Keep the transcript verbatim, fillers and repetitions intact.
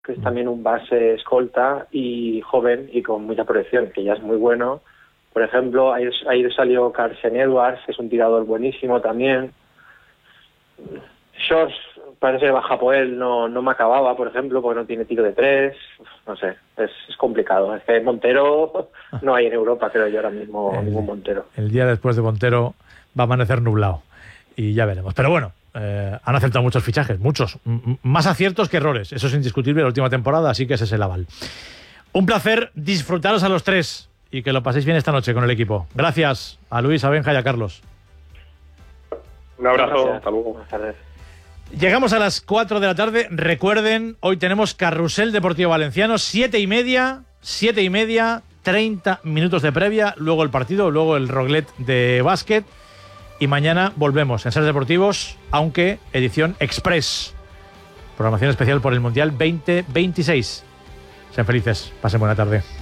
que es también un base escolta y joven y con mucha proyección, que ya es muy bueno. Por ejemplo, ahí, ahí salió Carson Edwards, que es un tirador buenísimo también. Shores, parece que baja por él, no, no me acababa, por ejemplo, porque no tiene tiro de tres. No sé, es, es complicado. Es que Montero no hay en Europa, creo yo, ahora mismo, el, ningún Montero. El día después de Montero va a amanecer nublado y ya veremos. Pero bueno, eh, han acertado muchos fichajes, muchos. M- más aciertos que errores. Eso es indiscutible la última temporada, así que ese es el aval. Un placer disfrutaros a los tres y que lo paséis bien esta noche con el equipo. Gracias a Luis, a Benja y a Carlos. Un abrazo, Gracias. hasta luego. Buenas tardes. Llegamos a las cuatro de la tarde. Recuerden, hoy tenemos Carrusel Deportivo Valenciano, siete y media, siete y media, treinta minutos de previa, luego el partido, luego el Roglet de básquet. Y mañana volvemos en Ser Deportivos, aunque edición express. Programación especial por el Mundial veinte veintiséis. Sean felices, pasen buena tarde.